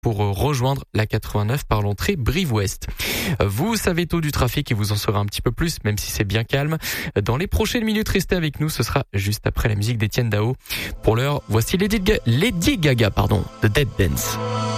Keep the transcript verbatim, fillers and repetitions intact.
pour rejoindre la quatre-vingt-neuf par l'entrée Brive-Ouest. Vous savez tout du trafic et vous en saurez un petit peu plus, même si c'est bien calme. Dans les prochaines minutes, restez avec nous. Ce sera juste après la musique d'Étienne Dao. Pour l'heure, voici Lady Gaga, Lady Gaga, pardon, de Dead Dance.